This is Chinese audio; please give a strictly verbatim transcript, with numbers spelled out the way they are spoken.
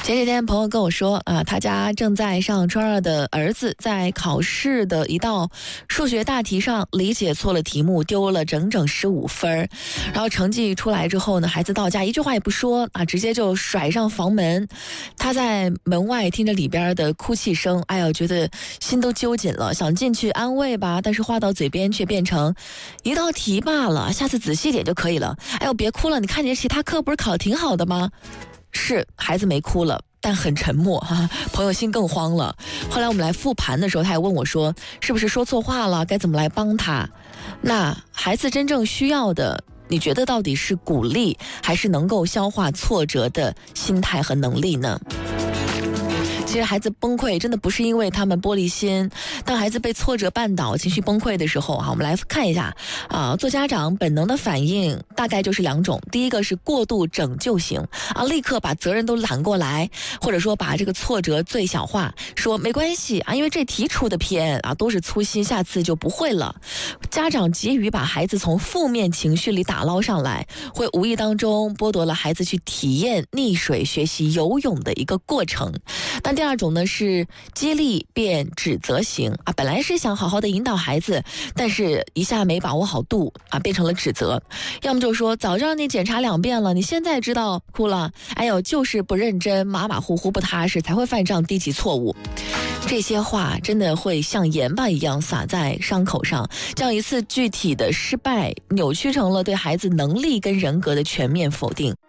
前几天朋友跟我说啊，他家正在上初二的儿子在考试的一道数学大题上理解错了题目，丢了整整十五分。然后成绩出来之后呢，孩子到家一句话也不说啊，直接就甩上房门。他在门外听着里边的哭泣声，哎呀，觉得心都揪紧了，想进去安慰吧，但是话到嘴边却变成一道题罢了，下次仔细点就可以了。哎呦，别哭了，你看你其他课不是考得挺好的吗？是孩子没哭了，但很沉默哈、啊，朋友心更慌了。后来我们来复盘的时候，他还问我说，是不是说错话了，该怎么来帮他？那孩子真正需要的，你觉得到底是鼓励，还是能够消化挫折的心态和能力呢？其实孩子崩溃真的不是因为他们玻璃心，当孩子被挫折绊倒、情绪崩溃的时候啊，我们来看一下啊，做家长本能的反应大概就是两种。第一个是过度拯救型啊，立刻把责任都揽过来，或者说把这个挫折最小化，说没关系啊，因为这题出的偏啊，都是粗心，下次就不会了。家长急于把孩子从负面情绪里打捞上来，会无意当中剥夺了孩子去体验溺水学习游泳的一个过程。但第二种呢是激励变指责型啊，本来是想好好的引导孩子，但是一下没把握好度啊，变成了指责。要么就说早就让你检查两遍了，你现在知道哭了，哎呦就是不认真，马马虎虎不踏实，才会犯这样低级错误。这些话真的会像盐巴一样撒在伤口上，这样一次具体的失败扭曲成了对孩子能力跟人格的全面否定。